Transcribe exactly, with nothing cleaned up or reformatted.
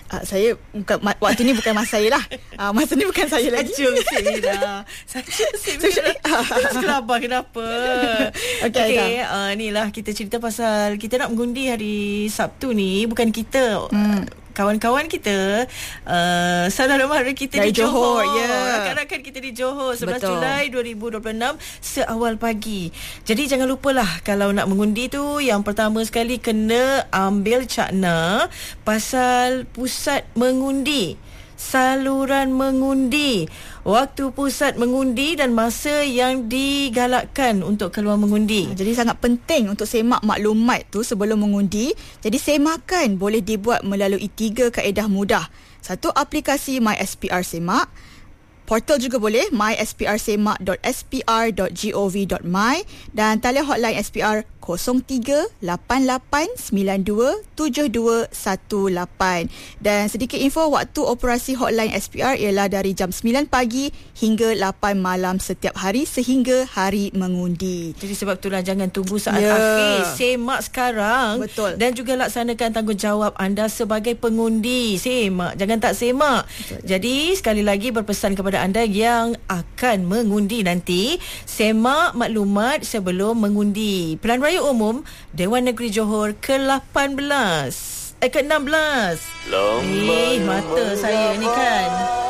Uh, saya bukan, waktu ni bukan masa saya lah. Uh, masa ni bukan saya lagi. Saja Semina. Saja Semina. Kenapa? Kenapa? Okey, okay, uh, ni lah kita cerita pasal kita nak mengundi hari Sabtu ni. Bukan kita. Hmm. Kawan-kawan kita uh, saudara mara kita dari di Johor, Johor. Yeah. Rakan-rakan kita di Johor sebelas Julai dua ribu dua puluh enam seawal pagi. Jadi jangan lupalah kalau nak mengundi tu, yang pertama sekali kena ambil cakna pasal pusat mengundi, saluran mengundi, waktu pusat mengundi dan masa yang digalakkan untuk keluar mengundi. Jadi sangat penting untuk semak maklumat tu sebelum mengundi. Jadi semakan boleh dibuat melalui tiga kaedah mudah. Satu, aplikasi MySPR Semak. Portal juga boleh, my s p r semak dot s p r dot gov dot my, dan talian hotline S P R kosong tiga lapan lapan sembilan dua tujuh dua satu lapan. Dan sedikit info, waktu operasi hotline S P R ialah dari jam sembilan pagi hingga lapan malam setiap hari sehingga hari mengundi. Jadi sebab itulah jangan tunggu saat yeah. akhir, semak sekarang. Betul. Dan juga laksanakan tanggungjawab anda sebagai pengundi. Semak, jangan tak semak. Betul. Jadi sekali lagi berpesan kepada anda yang akan mengundi nanti, semak maklumat sebelum mengundi. Pilihan Raya Umum Dewan Negeri Johor ke lapan belas, eh ke enam belas. Eh, mata saya ni kan.